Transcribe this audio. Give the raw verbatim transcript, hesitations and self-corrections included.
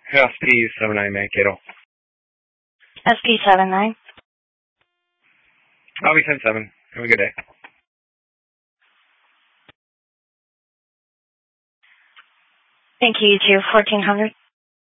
S P seven nine Matt Cato. S P seven nine. I'll be ten seven. Have a good day. Thank you, you too. fourteen hundred.